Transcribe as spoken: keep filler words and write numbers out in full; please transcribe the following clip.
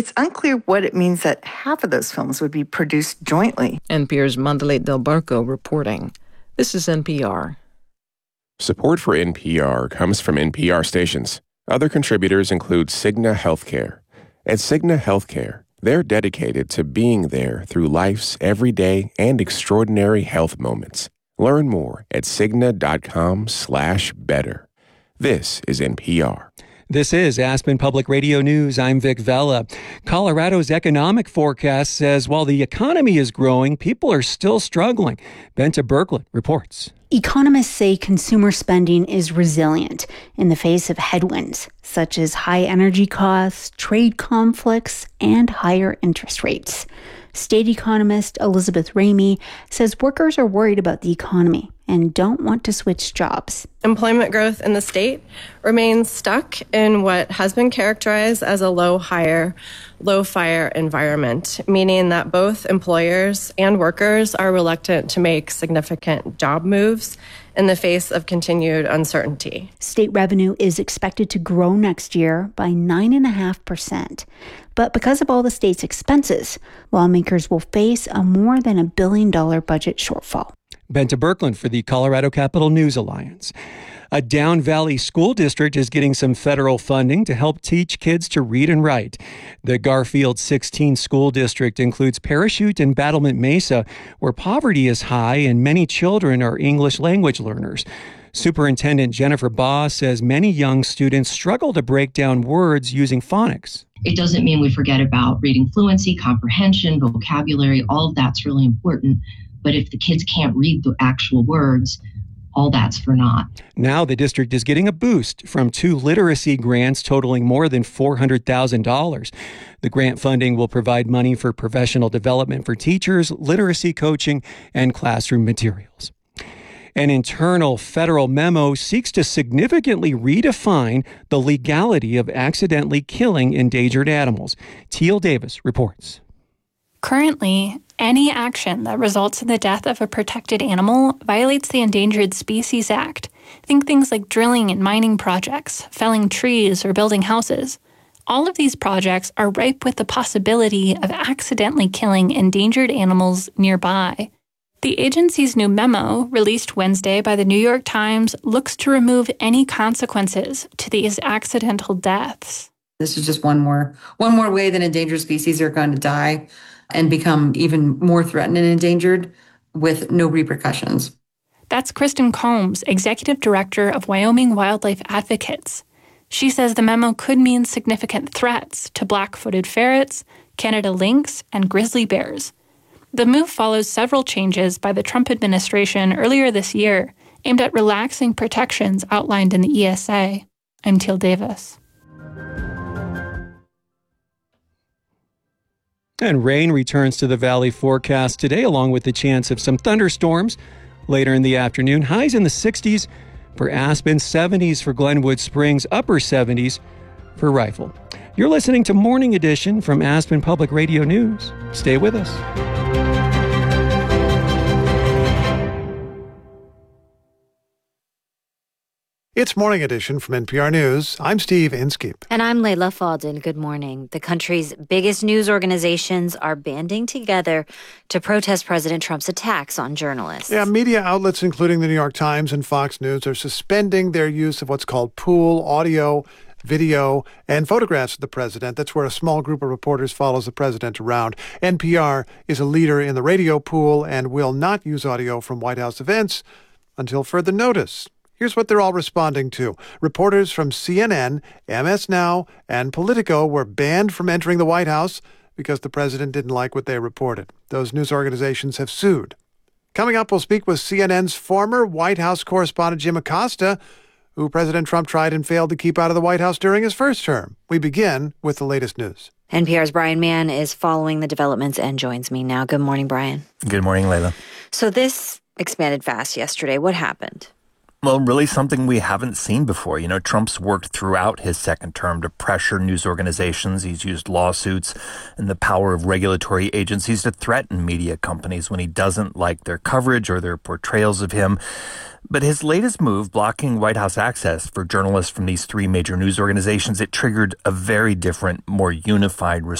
it's unclear what it means that half of those films would be produced jointly. N P R's Mondelete Del Barco reporting. This is N P R. Support for N P R comes from N P R stations. Other contributors include Cigna Healthcare. At Cigna Healthcare, they're dedicated to being there through life's everyday and extraordinary health moments. Learn more at Cigna.com slash better. This is N P R. This is Aspen Public Radio News. I'm Vic Vela. Colorado's economic forecast says while the economy is growing, people are still struggling. Benta Berglund reports. Economists say consumer spending is resilient in the face of headwinds, such as high energy costs, trade conflicts, and higher interest rates. State economist Elizabeth Ramey says workers are worried about the economy and don't want to switch jobs. Employment growth in the state remains stuck in what has been characterized as a low-hire, low-fire environment, meaning that both employers and workers are reluctant to make significant job moves in the face of continued uncertainty. State revenue is expected to grow next year by nine point five percent. But because of all the state's expenses, lawmakers will face a more than a billion dollar budget shortfall. Benta Berglund for the Colorado Capital News Alliance. A Down Valley school district is getting some federal funding to help teach kids to read and write. The Garfield sixteen school district includes Parachute and Battlement Mesa, where poverty is high and many children are English language learners. Superintendent Jennifer Baugh says many young students struggle to break down words using phonics. It doesn't mean we forget about reading fluency, comprehension, vocabulary. All of that's really important. But if the kids can't read the actual words, all that's for naught. Now the district is getting a boost from two literacy grants totaling more than four hundred thousand dollars. The grant funding will provide money for professional development for teachers, literacy coaching, and classroom materials. An internal federal memo seeks to significantly redefine the legality of accidentally killing endangered animals. Teal Davis reports. Currently, any action that results in the death of a protected animal violates the Endangered Species Act. Think things like drilling and mining projects, felling trees, or building houses. All of these projects are ripe with the possibility of accidentally killing endangered animals nearby. The agency's new memo, released Wednesday by the New York Times, looks to remove any consequences to these accidental deaths. This is just one more, one more way that endangered species are going to die and become even more threatened and endangered with no repercussions. That's Kristen Combs, Executive Director of Wyoming Wildlife Advocates. She says the memo could mean significant threats to black-footed ferrets, Canada lynx, and grizzly bears. The move follows several changes by the Trump administration earlier this year aimed at relaxing protections outlined in the E S A. I'm Teal Davis. And rain returns to the valley forecast today, along with the chance of some thunderstorms later in the afternoon. Highs in the sixties for Aspen, seventies for Glenwood Springs, upper seventies for Rifle. You're listening to Morning Edition from Aspen Public Radio News. Stay with us. It's Morning Edition from N P R News. I'm Steve Inskeep. And I'm Layla Faldin. Good morning. The country's biggest news organizations are banding together to protest President Trump's attacks on journalists. Yeah, media outlets, including the New York Times and Fox News, are suspending their use of what's called pool audio, video, and photographs of the president. That's where a small group of reporters follows the president around. N P R is a leader in the radio pool and will not use audio from White House events until further notice. Here's what they're all responding to. Reporters from C N N, M S Now, and Politico were banned from entering the White House because the president didn't like what they reported. Those news organizations have sued. Coming up, we'll speak with C N N's former White House correspondent Jim Acosta, who President Trump tried and failed to keep out of the White House during his first term. We begin with the latest news. N P R's Brian Mann is following the developments and joins me now. Good morning, Brian. Good morning, Layla. So this expanded fast yesterday. What happened? Well, really something we haven't seen before. You know, Trump's worked throughout his second term to pressure news organizations. He's used lawsuits and the power of regulatory agencies to threaten media companies when he doesn't like their coverage or their portrayals of him. But his latest move, blocking White House access for journalists from these three major news organizations, it triggered a very different, more unified response.